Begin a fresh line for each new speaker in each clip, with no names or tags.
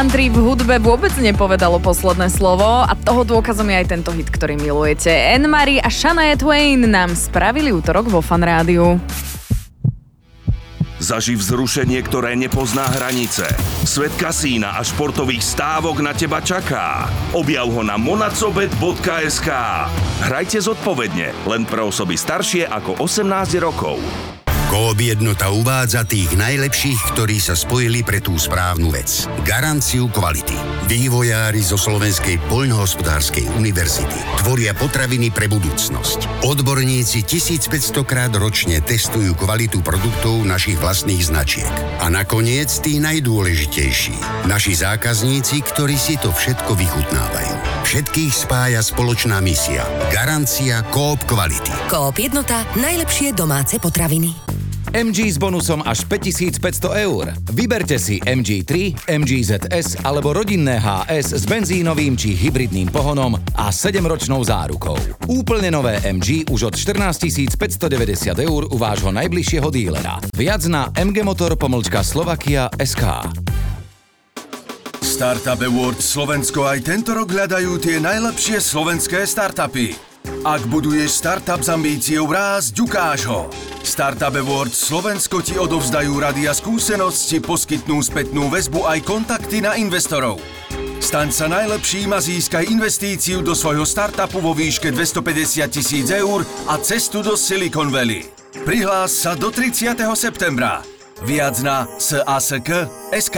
country v hudbe vôbec nepovedalo posledné slovo a toho dôkazom je aj tento hit, ktorý milujete. Anne-Marie a Shania Twain nám spravili útorok vo Fan Rádiu.
Zaživ vzrušenie, ktoré nepozná hranice. Svet kasína a športových stávok na teba čaká. Objav ho na monacobet.sk. Hrajte zodpovedne, len pre osoby staršie ako 18 rokov.
Coop Jednota uvádza tých najlepších, ktorí sa spojili pre tú správnu vec. Garanciu kvality. Vývojári zo Slovenskej poľnohospodárskej univerzity tvoria potraviny pre budúcnosť. Odborníci 1500 krát ročne testujú kvalitu produktov našich vlastných značiek. A nakoniec tí najdôležitejší. Naši zákazníci, ktorí si to všetko vychutnávajú. Všetkých spája spoločná misia. Garancia Coop kvality.
Coop Jednota. Najlepšie domáce potraviny.
MG s bonusom až 5500 €. Vyberte si MG3, MG ZS alebo rodinné HS s benzínovým či hybridným pohonom a 7-ročnou zárukou. Úplne nové MG už od 14 590 € u vášho najbližšieho dílera. Viac na mgmotor.slovakia.sk.
Startup Awards Slovensko aj tento rok hľadajú tie najlepšie slovenské startupy. Ak buduješ startup s ambíciou rásť, ukáž ho. Startup Awards Slovensko ti odovzdajú rady a skúsenosti, poskytnú spätnú väzbu aj kontakty na investorov. Staň sa najlepším a získaj investíciu do svojho startupu vo výške 250 000 € a cestu do Silicon Valley. Prihlás sa do 30. septembra. Viac na sask.sk.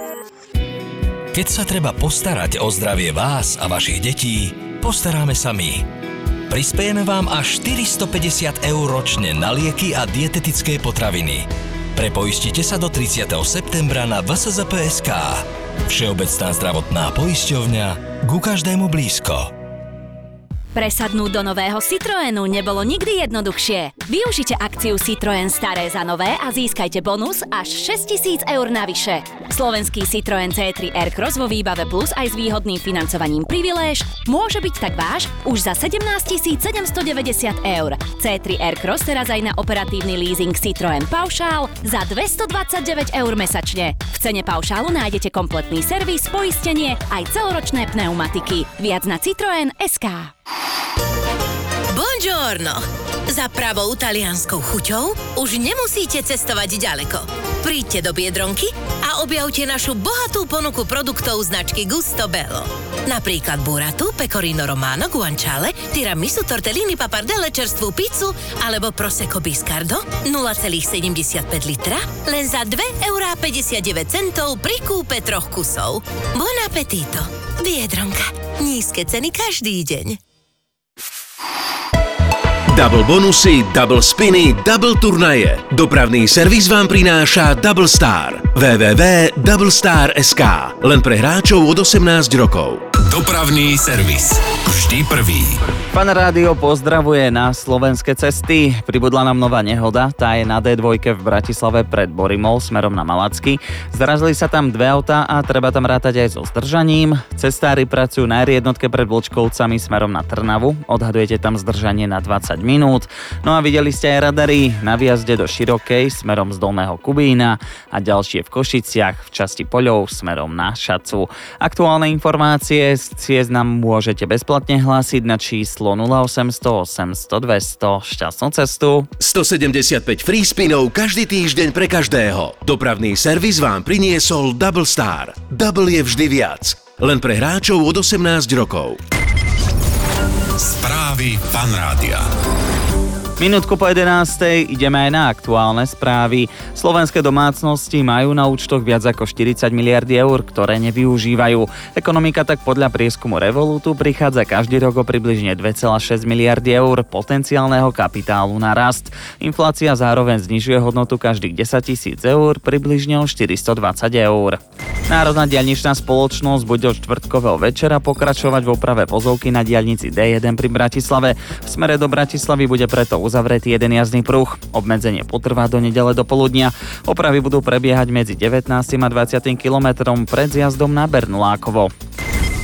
Keď sa treba postarať o zdravie vás a vašich detí, postaráme sa my. Prispiejeme vám až 450 € ročne na lieky a dietetické potraviny. Prepoistite sa do 30. septembra na vszp.sk. Všeobecná zdravotná poisťovňa, ku každému blízko.
Presadnúť do nového Citroenu nebolo nikdy jednoduchšie. Využite akciu Citroen staré za nové a získajte bonus až 6 000 € navyše. Slovenský Citroen C3 Aircross vo výbave plus aj s výhodným financovaním Priviléž môže byť tak váš už za 17 790 €. C3 Aircross teraz aj na operatívny leasing Citroen Paušál za 229 € mesačne. V cene paušálu nájdete kompletný servis, poistenie aj celoročné pneumatiky. Viac na Citroen.sk.
Buongiorno! Za pravou talianskou chuťou už nemusíte cestovať ďaleko. Príďte do Biedronky a objavte našu bohatú ponuku produktov značky Gusto Bello. Napríklad burratu, pecorino romano, guanciale, tiramisu, tortellini, pappardelle, čerstvú pizzu alebo prosecco biscardo 0,75 litra len za 2,59 € pri kúpe 3 kusov. Buon appetito! Biedronka. Nízke ceny každý deň.
Double bonusy, double spiny, double turnaje. Dopravný servis vám prináša Double Star. www.doublestar.sk. Len pre hráčov od 18 rokov.
Dopravný servis. Vždy prvý.
Fan Rádio pozdravuje na slovenské cesty. Pribudla nám nová nehoda, tá je na D2 v Bratislave pred Borimol smerom na Malacky. Zrazili sa tam 2 autá a treba tam rátať aj so zdržaním. Cestári pracujú na R1 pred Vlčkovcami smerom na Trnavu. Odhadujete tam zdržanie na 20 minút. No a videli ste aj radary na výjazde do Širokej smerom z Dolného Kubína a ďalšie v Košiciach v časti Poľov smerom na Šacu. Aktuálne informácie z ciest nám môžete bezplatne hlásiť na číslo 0800 800 200. Šťastnú cestu.
175 free spinov každý týždeň pre každého. Dopravný servis vám priniesol Double Star. Double je vždy viac. Len pre hráčov od 18 rokov.
Správy Fan Rádia.
Minútku po 11:00 ideme aj na aktuálne správy. Slovenské domácnosti majú na účtoch viac ako 40 miliard eur, ktoré nevyužívajú. Ekonomika tak podľa prieskumu Revolutu prichádza každý rok o približne 2,6 miliardy eur potenciálneho kapitálu na rast. Inflácia zároveň znižuje hodnotu každých 10 000 eur približne o 420 eur. Národná diaľničná spoločnosť bude od štvrtkového večera pokračovať v oprave vozovky na diaľnici D1 pri Bratislave. V smere do Bratislavy bude preto uzavretý jeden jazdný pruh. Obmedzenie potrvá do nedele do poludnia. Opravy budú prebiehať medzi 19. a 20. kilometrom pred zjazdom na Bernulákovo.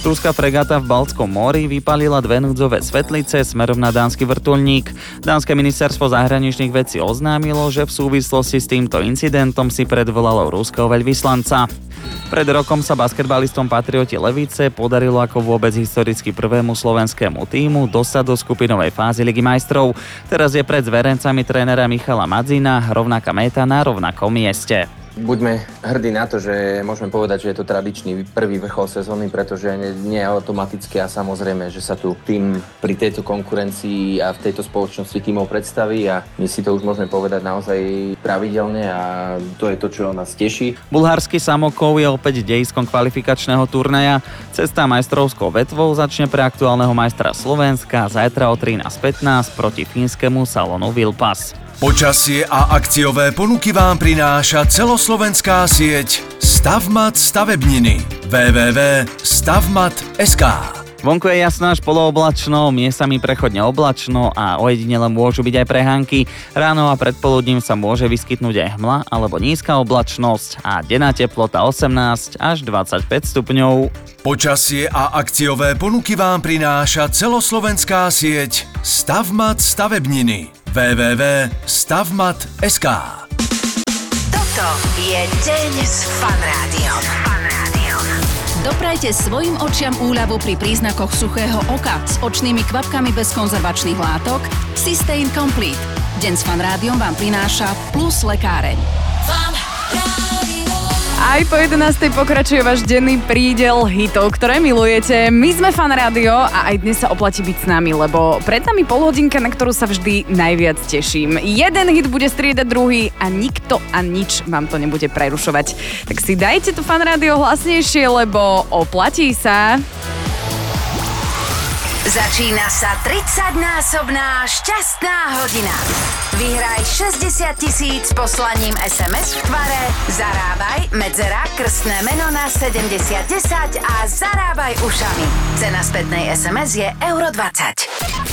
Ruská fregata v Baltskom mori vypálila 2 núdzové svetlice smerom na dánsky vrtuľník. Dánske ministerstvo zahraničných vecí oznámilo, že v súvislosti s týmto incidentom si predvolalo ruského veľvyslanca. Pred rokom sa basketbalistom Patrioti Levice podarilo ako vôbec historicky prvému slovenskému tímu dostať do skupinovej fázy Ligy majstrov. Teraz je pred zverencami trénera Michala Madzina rovnaká méta na rovnakom mieste.
Buďme hrdí na to, že môžeme povedať, že je to tradičný prvý vrchol sezóny, pretože nie je automatické a samozrejme, že sa tu tým pri tejto konkurencii a v tejto spoločnosti tímov predstaví a my si to už môžeme povedať naozaj pravidelne a to je to, čo nás teší.
Bulharský Samokov je opäť dejiskom kvalifikačného turnaja. Cesta majstrovskou vetvou začne pre aktuálneho majstra Slovenska zajtra o 13:15 proti fínskemu Salonu Vilpas.
Počasie a akciové ponuky vám prináša celoslovenská sieť Stavmat stavebniny www.stavmat.sk.
Vonku je jasno až polooblačno, miestami prechodne oblačno a ojedinele môžu byť aj prehánky. Ráno a predpoludním sa môže vyskytnúť aj hmla alebo nízka oblačnosť a denná teplota 18 až 25 stupňov.
Počasie a akciové ponuky vám prináša celoslovenská sieť Stavmat stavebniny www.stavmat.sk.
Toto je deň s Fan Rádiom.
Doprajte svojim očiam úľavu pri príznakoch suchého oka s očnými kvapkami bez konzervačných látok Systane Complete. Deň s Fan Rádiom vám prináša Plus lekáreň.
Aj po 11. pokračuje váš denný prídel hitov, ktoré milujete. My sme Fan Rádio a aj dnes sa oplatí byť s nami, lebo pred nami polhodinka, na ktorú sa vždy najviac teším. Jeden hit bude striedať druhý a nikto a nič vám to nebude prerušovať. Tak si dajte to Fan Rádio hlasnejšie, lebo oplatí sa.
Začína sa 30-násobná šťastná hodina. Vyhraj 60 000 poslaním SMS v tvare Zarábaj, medzera, krstné meno na 7010 a zarábaj ušami. Cena spätnej SMS je €20.